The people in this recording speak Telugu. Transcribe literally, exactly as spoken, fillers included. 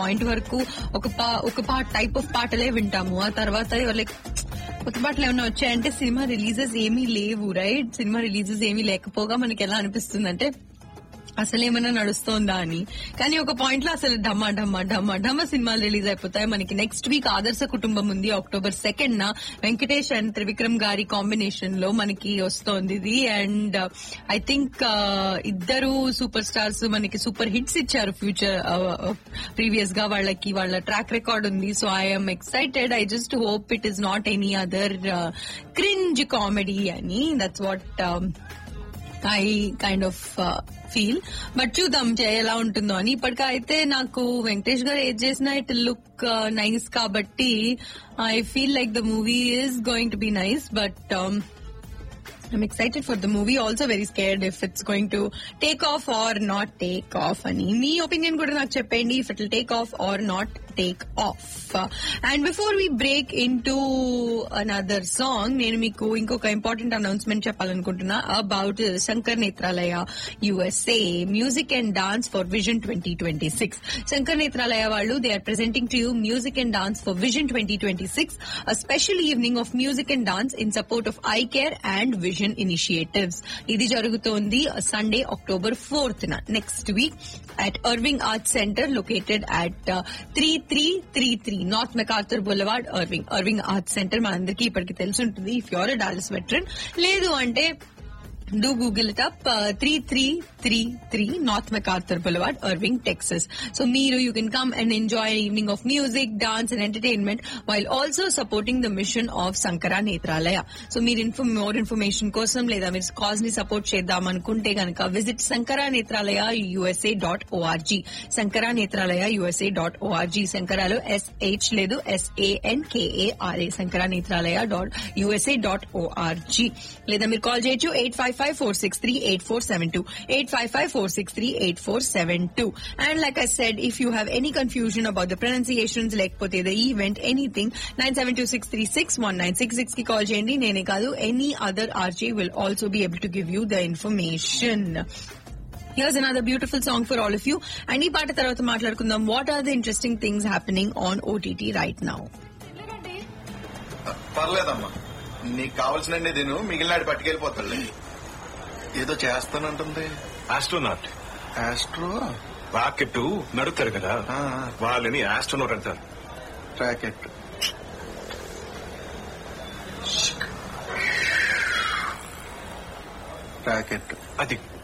పాయింట్ వరకు ఒక ఒక పాట టైప్ ఆఫ్ పాటలే వింటాము. ఆ తర్వాత లైక్ కొత్త పాటలు ఏమైనా వచ్చాయంటే సినిమా రిలీజెస్ ఏమీ లేవు, రైట్? సినిమా రిలీజెస్ ఏమీ లేకపోగా మనకి ఎలా అనిపిస్తుంది అంటే అసలు ఏమైనా నడుస్తోందా అని. కానీ ఒక పాయింట్ లో అసలు ఢమ్మా ఢమ్మా ఢమ్మా ఢమ్మా సినిమాలు రిలీజ్ అయిపోతాయి. మనకి నెక్స్ట్ వీక్ ఆదర్శ కుటుంబం ఉంది అక్టోబర్ సెకండ్ న వెంకటేష్ అండ్ త్రివిక్రమ్ గారి కాంబినేషన్ లో మనకి వస్తోంది ఇది. అండ్ ఐ థింక్ ఇద్దరు సూపర్ స్టార్స్ మనకి సూపర్ హిట్స్ ఇచ్చారు ఫ్యూచర్ ప్రీవియస్ గా, వాళ్ళకి వాళ్ళ ట్రాక్ రికార్డ్ ఉంది. So I'm excited. I just hope it is not any other cringe comedy అని. That's what I kind of feel. But చూద్దాం ఎలా ఉంటుందో అని. ఇప్పటికైతే నాకు వెంకటేష్ గారు ఏది చేసినా ఇట్ లుక్ నైస్ కాబట్టి I feel like the movie is going to be nice. But I'm excited for the movie. Also very scared if it's going to take off or not take off అని. మీ ఒపీనియన్ కూడా నాకు చెప్పండి, if it will take off or not take off. And before we break into another song, నేను మీకు ఇంకొక important announcement చెప్పాలనుకుంటున్నా about Shankar Netralaya USA music and dance for vision twenty twenty six. Shankar Netralaya వాళ్ళు they are presenting to you music and dance for vision twenty twenty six, a special evening of music and dance in support of eye care and vision initiatives. ఇది జరుగుతోంది సండే అక్టోబర్ ఫోర్త్ న next week at Irving arts centre located at three three three three north MacArthur boulevard, Irving. Irving arts centre మనందరికీ ఇప్పటికి తెలిసి ఉంటుంది if you're a Dallas veteran. లేదు అంటే do Google it up, uh, three three three three North MacArthur Boulevard, Irving, Texas. So Meeru, you can come and enjoy an evening of music, dance and entertainment while also supporting the mission of Sankara Netralaya. So meer info more information kosam leda meer cause ni support cheddam anukunte ganaka visit sankara netralaya u s a dot org. sankara netralaya u s a dot org. Sankara lo s h ledu s a n k a r a sankara netralaya dot u s a dot org. leda meer call cheyochu eight five five four six three eight four seven two eight five five four six three eight four seven two. And like I said, if you have any confusion about the pronunciations, lekapothe the event, anything, nine seven two six three six one nine six six ki call cheyandi. Nene kaadu, any other R J will also be able to give you the information. Here's another beautiful song for all of you. And ee paata tarvata maatladukundam what are the interesting things happening on O T T right now. పర్లేదమ్మా, నీకు కావాల్సిన నేను మిగిలినాడు పట్టుకెళ్ళిపోతాడు. ఏదో చేస్తానంటుంది. ఆస్ట్రోనాట్. ఆస్ట్రో రాకెట్ నడుపుతారు కదా, వాళ్ళని ఆస్ట్రోనాట్ అంటారు. రాకెట్ రాకెట్ అది